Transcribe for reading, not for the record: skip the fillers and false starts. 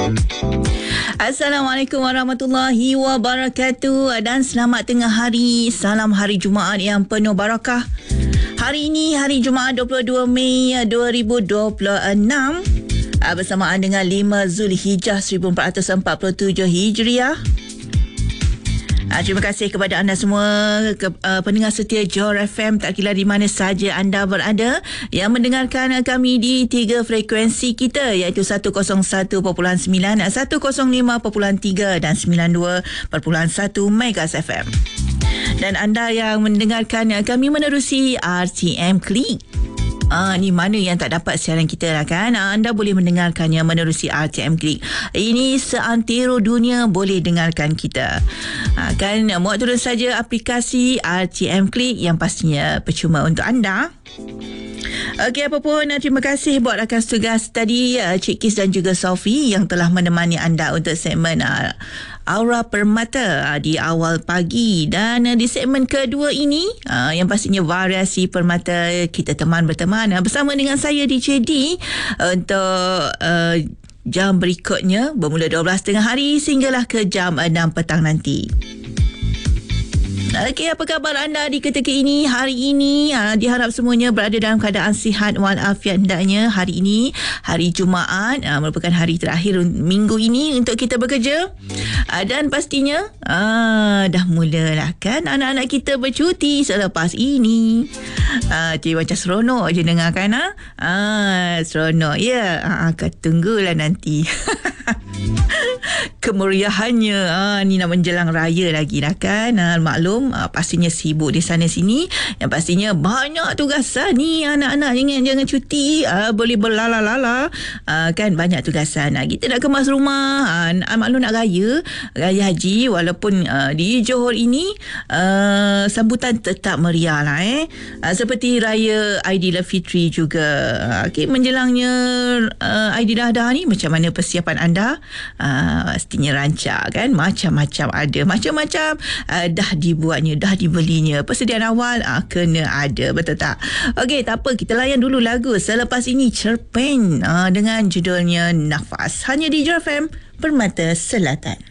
Assalamualaikum warahmatullahi wabarakatuh dan selamat tengah hari. Salam hari Jumaat yang penuh barakah. Hari ini hari Jumaat 22 Mei 2026 bersamaan dengan 5 Zulhijjah 1447 Hijriah. Terima kasih kepada anda semua pendengar setia Johor FM, tak kira di mana saja anda berada yang mendengarkan kami di 3 frekuensi kita, iaitu 101.9, 105.3 dan 92.1 Megas FM. Dan anda yang mendengarkan kami menerusi RTM Klik. Ni mana yang tak dapat siaran kita lah kan? Anda boleh mendengarkannya menerusi RTM Klik. Ini seantero dunia boleh dengarkan kita. Kan muat turun saja aplikasi RTM Klik yang pastinya percuma untuk anda. Okey, apa pun terima kasih buat rakan tugas tadi Cik Kis dan juga Sophie yang telah menemani anda untuk segmen Aura Permata di awal pagi. Dan di segmen kedua ini yang pastinya variasi permata, kita teman berteman bersama dengan saya DJ D untuk jam berikutnya bermula 12.30 hari sehinggalah ke jam 6 petang nanti. Okey, apa khabar anda di ketika ini? Hari ini diharap semuanya berada dalam keadaan sihat walafiat hendaknya. Hari ini hari Jumaat merupakan hari terakhir minggu ini untuk kita bekerja. Dan pastinya dah mulalah kan anak-anak kita bercuti selepas ini. Cik macam seronok je dengar kan. Seronok ya. Tunggulah nanti. Kemeriahannya ni nak menjelang raya lagi dah kan. Maklum pastinya sibuk di sana sini. Yang pastinya banyak tugasan ni anak-anak. Jangan cuti, boleh berlala-lala kan, banyak tugasan. Kita nak kemas rumah, maklum nak raya haji. Walaupun di Johor ini sambutan tetap meriah lah seperti raya Aidilfitri juga. Menjelangnya Aidiladha ni, macam mana persiapan anda? Pastinya rancak kan, macam-macam ada, macam-macam dah dibuatnya, dah dibelinya. Persediaan awal kena ada, betul tak? Okey, tak apa, kita layan dulu lagu. Selepas ini Cerpen dengan judulnya Nafas, hanya di Johor FM Permata Selatan.